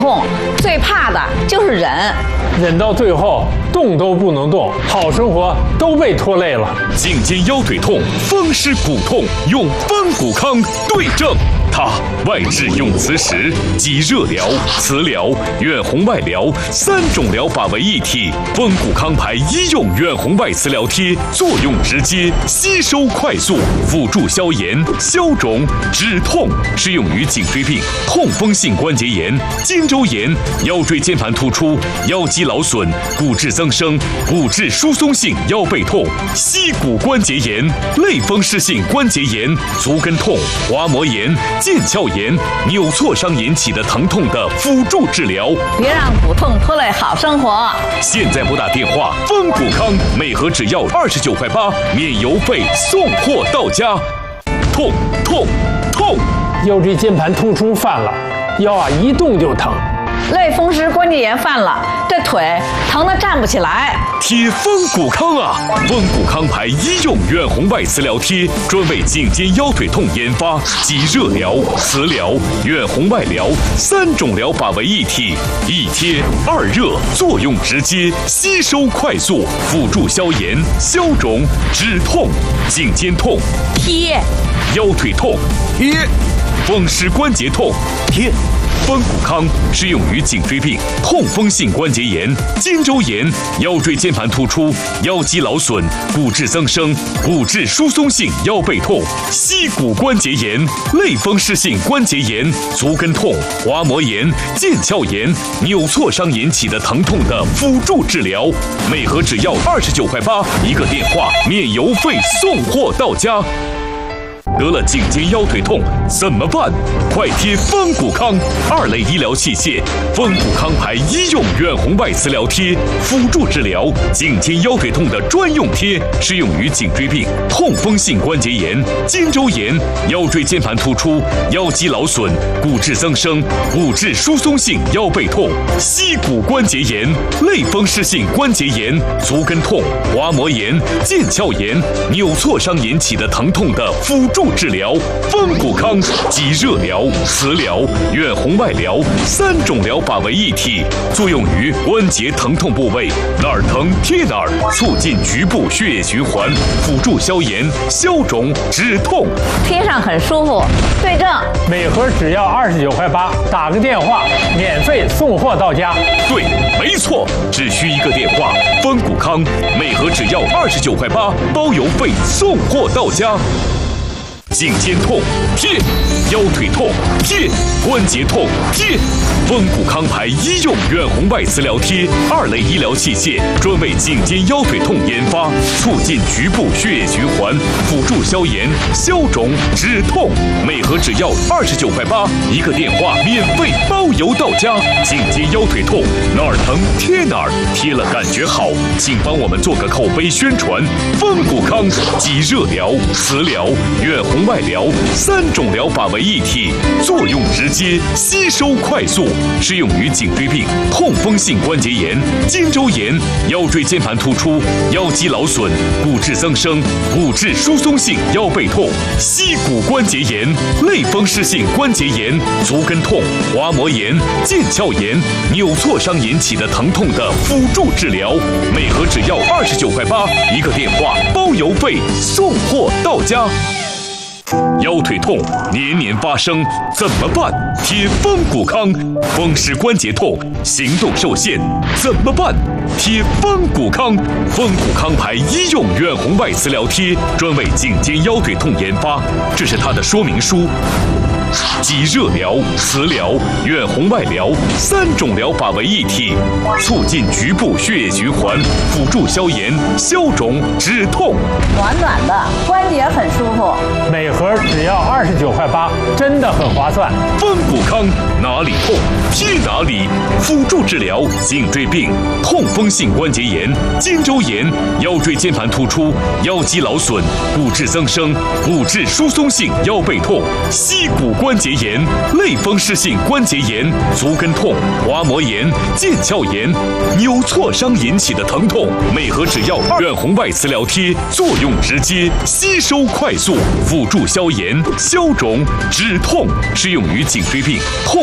痛最怕的就是忍， 忍到最后动都不能动，好生活都被拖累了。 颈肩腰腿痛、风湿骨痛，用风骨康对症。它外治用磁石、即热疗、磁疗、远红外疗3种疗法为一体。风骨康牌医用远红外磁疗贴，作用直接，吸收快速，辅助消炎、消肿、止痛，适用于颈椎病、痛风性关节炎、肩周炎、腰椎间盘突出、腰肌劳损、骨质增生、骨质疏松性腰背痛、膝骨关节炎、类风湿性关节炎、足跟痛、滑膜炎、腱鞘炎、扭挫伤引起的疼痛的辅助治疗。 别让骨痛拖累好生活。 现在拨打电话，风骨康每盒只要29.8块，免邮费，送货到家。痛痛痛！ 腰椎间盘突出犯了，腰一动就疼。 类风湿关节炎犯了，这腿疼得站不起来。 贴风骨康啊！风骨康牌医用远红外磁疗贴，专为颈肩腰腿痛研发，集热疗、磁疗、远红外疗3种疗法为一体，一贴二热，作用直接，吸收快速，辅助消炎、消肿、止痛。颈肩痛贴， 腰腿痛贴，风湿关节痛贴。风骨康适用于颈椎病、痛风性关节炎、肩周炎、腰椎间盘突出、腰肌劳损、骨质增生、骨质疏松性腰背痛、膝骨关节炎、类风湿性关节炎、足跟痛、滑膜炎、腱鞘炎、扭挫伤引起的疼痛的辅助治疗。每盒只要29.8块，一个电话，免邮费，送货到家。得了颈肩腰腿痛怎么办？快贴风骨康2类医疗器械，风骨康牌医用远红外磁疗贴，辅助治疗颈肩腰腿痛的专用贴，适用于颈椎病、痛风性关节炎、肩周炎、腰椎间盘突出、腰肌劳损、骨质增生、骨质疏松性腰背痛、膝骨关节炎、类风湿性关节炎、足跟痛、滑膜炎、腱鞘炎、扭挫伤引起的疼痛的辅助治疗。风骨康集热疗、磁疗、远红外疗3种疗法为一体，作用于关节疼痛部位，哪儿疼贴哪儿，促进局部血液循环，辅助消炎、消肿、止痛。 贴上很舒服，对症。 每盒只要29.8块，打个电话，免费送货到家。 对，没错，只需一个电话，风骨康每盒只要29.8块，包邮费，送货到家。颈肩痛贴，腰腿痛贴，关节痛贴。风骨康牌医用远红外磁疗贴2类医疗器械，专为颈肩腰腿痛研发，促进局部血液循环，辅助消炎、消肿、止痛。每盒只要29.8块，一个电话，免费包邮到家。颈肩腰腿痛哪儿疼贴哪儿，贴了感觉好，请帮我们做个口碑宣传。风骨康集热疗、磁疗、远红外疗3种疗法为一体，作用直接，吸收快速，适用于颈椎病、痛风性关节炎、肩周炎、腰椎间盘突出、腰肌劳损、骨质增生、骨质疏松性腰背痛、膝骨关节炎、类风湿性关节炎、足跟痛、滑膜炎、腱鞘炎、扭挫伤引起的疼痛的辅助治疗。每盒只要29.8块，一个电话，包邮费，送货到家。腰腿痛年年发生怎么办？贴风骨康。风湿关节痛行动受限怎么办？贴风骨康。风骨康牌医用远红外磁疗贴，专为颈肩腰腿痛研发，这是它的说明书。集热疗、磁疗、远红外疗3种疗法为一体，促进局部血液循环，辅助消炎、消肿、止痛。 暖暖的，关节很舒服。 每盒只要29.8块，真的很划算。 风骨康哪里痛贴哪里，辅助治疗颈椎病、痛风性关节炎、肩周炎、腰椎间盘突出、腰肌劳损、骨质增生、骨质疏松性腰背痛、膝骨关节炎、类风湿性关节炎、足跟痛、滑膜炎、腱鞘炎、扭挫伤引起的疼痛。每盒只要远红外磁疗贴，作用直接，吸收快速，辅助消炎、消肿、止痛，适用于颈椎病、痛